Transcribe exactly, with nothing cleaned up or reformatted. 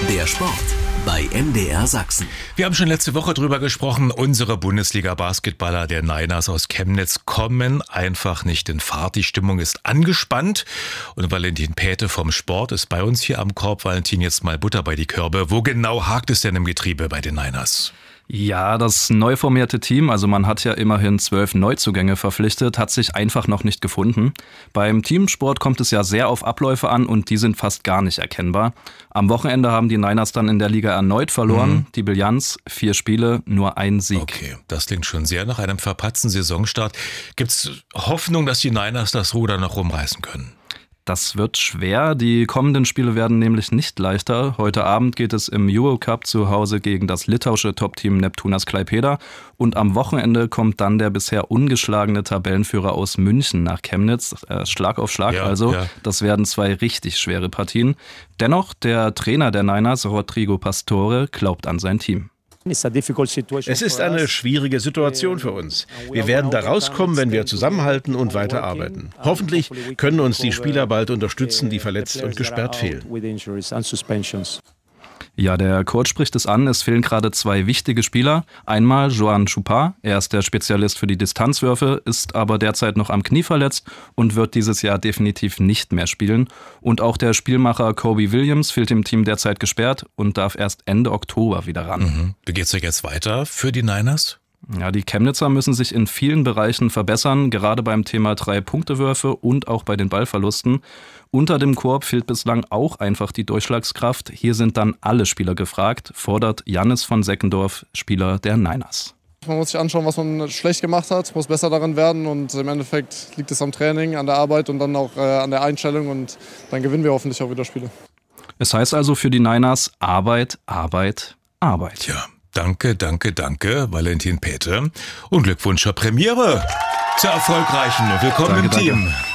Der Sport bei M D R Sachsen. Wir haben schon letzte Woche drüber gesprochen, unsere Bundesliga-Basketballer der Niners aus Chemnitz kommen einfach nicht in Fahrt. Die Stimmung ist angespannt und Valentin Päte vom Sport ist bei uns hier am Korb. Valentin, jetzt mal Butter bei die Körbe. Wo genau hakt es denn im Getriebe bei den Niners? Ja, das neu formierte Team, also man hat ja immerhin zwölf Neuzugänge verpflichtet, hat sich einfach noch nicht gefunden. Beim Teamsport kommt es ja sehr auf Abläufe an und die sind fast gar nicht erkennbar. Am Wochenende haben die Niners dann in der Liga erneut verloren. Mhm. Die Bilanz, vier Spiele, nur ein Sieg. Okay, das klingt schon sehr nach einem verpatzten Saisonstart. Gibt's Hoffnung, dass die Niners das Ruder noch rumreißen können? Das wird schwer. Die kommenden Spiele werden nämlich nicht leichter. Heute Abend geht es im Eurocup zu Hause gegen das litauische Top-Team Neptūnas Klaipėda. Und am Wochenende kommt dann der bisher ungeschlagene Tabellenführer aus München nach Chemnitz. Äh, Schlag auf Schlag ja, also. Ja. Das werden zwei richtig schwere Partien. Dennoch, der Trainer der Niners, Rodrigo Pastore, glaubt an sein Team. Es ist eine schwierige Situation für uns. Wir werden da rauskommen, wenn wir zusammenhalten und weiterarbeiten. Hoffentlich können uns die Spieler bald unterstützen, die verletzt und gesperrt fehlen. Ja, der Coach spricht es an, es fehlen gerade zwei wichtige Spieler. Einmal Joan Chupar, er ist der Spezialist für die Distanzwürfe, ist aber derzeit noch am Knie verletzt und wird dieses Jahr definitiv nicht mehr spielen. Und auch der Spielmacher Kobe Williams fehlt dem Team derzeit gesperrt und darf erst Ende Oktober wieder ran. Mhm. Wie geht's jetzt weiter für die Niners? Ja, die Chemnitzer müssen sich in vielen Bereichen verbessern, gerade beim Thema Drei-Punkte-Würfe und auch bei den Ballverlusten. Unter dem Korb fehlt bislang auch einfach die Durchschlagskraft. Hier sind dann alle Spieler gefragt, fordert Jannis von Seckendorf, Spieler der Niners. Man muss sich anschauen, was man schlecht gemacht hat, muss besser darin werden und im Endeffekt liegt es am Training, an der Arbeit und dann auch äh, an der Einstellung und dann gewinnen wir hoffentlich auch wieder Spiele. Es heißt also für die Niners Arbeit, Arbeit, Arbeit. Ja. Danke, danke, danke, Valentin Päte. Und Glückwunsch zur Premiere, zur erfolgreichen und willkommen danke, im Team. Danke.